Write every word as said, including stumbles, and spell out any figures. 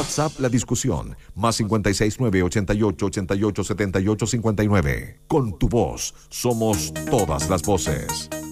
WhatsApp La Discusión, más cincuenta y seis nueve ochenta y ocho ochenta y ocho setenta y ocho cincuenta y nueve. Con tu voz, somos todas las voces.